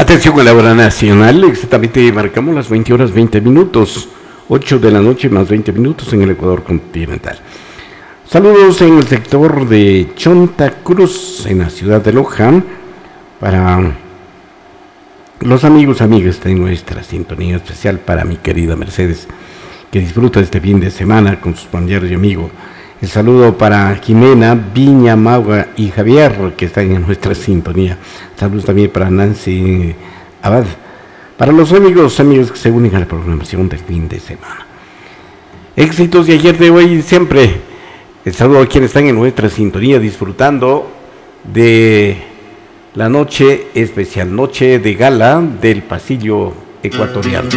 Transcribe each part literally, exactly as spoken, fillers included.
Atención a la hora nacional, exactamente marcamos las veinte horas veinte minutos, ocho de la noche más veinte minutos en el Ecuador continental. Saludos en el sector de Chonta Cruz, en la ciudad de Loja, para los amigos, amigas de nuestra sintonía especial, para mi querida Mercedes, que disfruta este fin de semana con sus familiares y amigos. El saludo para Jimena, Viña, Magua y Javier, que están en nuestra sintonía. Saludos también para Nancy Abad. Para los amigos, amigos que se unen a la programación del fin de semana. Éxitos de ayer, de hoy y siempre. El saludo a quienes están en nuestra sintonía disfrutando de la noche especial, noche de gala del pasillo ecuatoriano.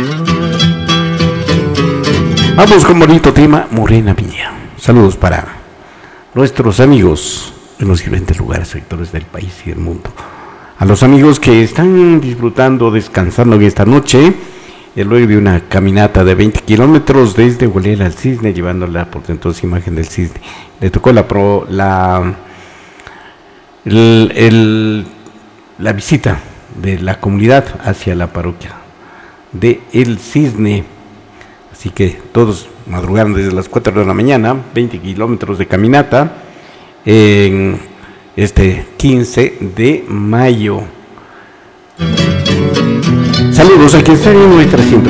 Vamos con bonito tema, Morena Mía. Saludos para nuestros amigos en los diferentes lugares, sectores del país y del mundo. A los amigos que están disfrutando, descansando en esta noche, luego de una caminata de veinte kilómetros desde Huelera al Cisne, llevando la portentosa imagen del Cisne. Le tocó la, pro, la, el, el, la visita de la comunidad hacia la parroquia de El Cisne. Así que todos madrugaron desde las cuatro de la mañana, veinte kilómetros de caminata, en este quince de mayo. Saludos a quien está en nuestra sintonía.